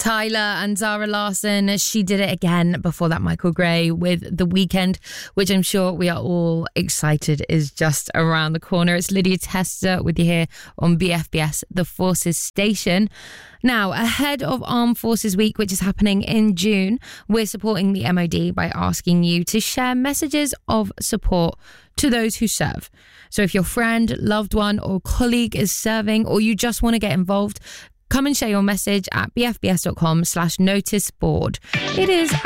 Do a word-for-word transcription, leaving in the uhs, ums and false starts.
Tyler and Zara Larsson, She Did It Again. Before that, Michael Gray with The Weeknd, which I'm sure we are all excited is just around the corner. It's Lydia Tester with you here on B F B S, the Forces Station. Now, ahead of Armed Forces Week, which is happening in June, we're supporting the M O D by asking you to share messages of support to those who serve. So if your friend, loved one or colleague is serving, or you just want to get involved, come and share your message at bfbs.com slash notice board. It is